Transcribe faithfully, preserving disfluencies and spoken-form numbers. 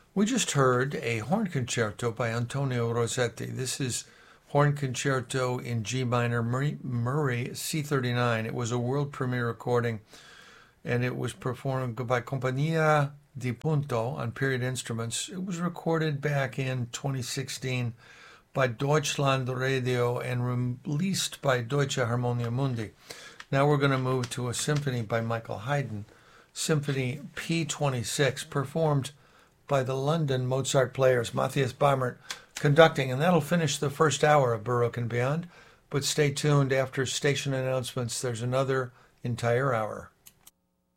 We just heard a horn concerto by Antonio Rossetti. This is Horn Concerto in G minor, Murray, Murray C thirty-nine. It was a world premiere recording, and it was performed by Compagnia di Punto on period instruments. It was recorded back in twenty sixteen by Deutschland Radio and released by Deutsche Harmonia Mundi. Now we're going to move to a symphony by Michael Haydn, Symphony P twenty-six, performed by the London Mozart Players, Matthias Bamert conducting, and that'll finish the first hour of Baroque and Beyond. But stay tuned, after station announcements, there's another entire hour.